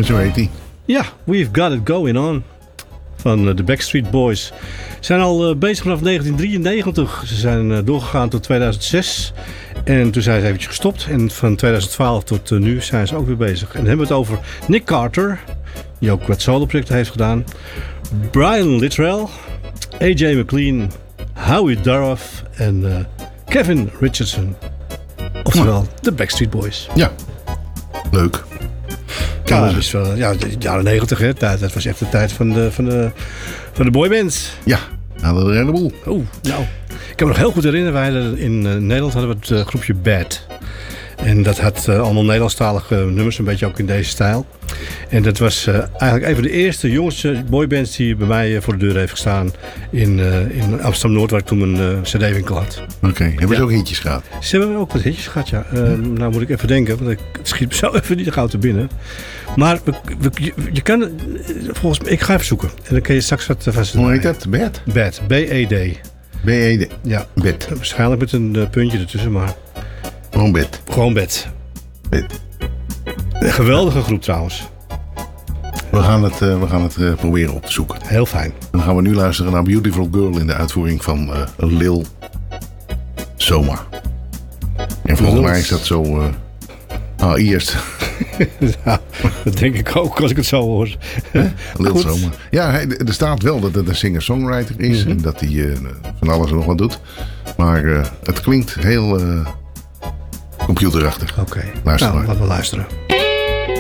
Zo heet hij. Ja, We've Got It Going On van de Backstreet Boys. Ze zijn al bezig vanaf 1993. Ze zijn doorgegaan tot 2006. En toen zijn ze eventjes gestopt. En van 2012 tot nu zijn ze ook weer bezig. En dan hebben we het over Nick Carter, die ook wat solo-projecten heeft gedaan. Brian Littrell, AJ McLean, Howie Durrow en Kevin Richardson. Oftewel, de Backstreet Boys. Ja, leuk. Ja, dat is wel, de jaren 90, hè. Dat was echt de tijd van de boybands. Ja, hadden er een heleboel. Oeh, nou. Ik kan me nog heel goed herinneren, wij hadden in Nederland hadden we het groepje Bad. En dat had allemaal Nederlandstalige nummers, een beetje ook in deze stijl. En dat was eigenlijk een van de eerste jongste boybands die bij mij voor de deur heeft gestaan in Amsterdam-Noord, waar ik toen een cd-winkel had. Oké, hebben ze ook hitjes gehad? Ze hebben ook wat hitjes gehad, ja. Nou moet ik even denken, want het schiet me zo even niet gauw te binnen. Maar je kan, volgens mij, ik ga even zoeken. En dan kun je straks wat van ze. Hoe heet dat? Bed? Bad, B-E-D. B-E-D? Ja. Bed. Waarschijnlijk met een puntje ertussen, maar... Gewoon bed. Gewoon Bad. Bed. Een geweldige groep trouwens. We gaan het proberen op te zoeken. Heel fijn. Dan gaan we nu luisteren naar Beautiful Girl in de uitvoering van Lil Soma. En volgens mij is dat zo... eerst. Ja, dat denk ik ook als ik het zo hoor. Lil Soma. Ja, er staat wel dat het een singer-songwriter is. En dat hij van alles en nog wat doet. Maar het klinkt heel computerachtig. Oké. Luister Nou, maar. laten we luisteren.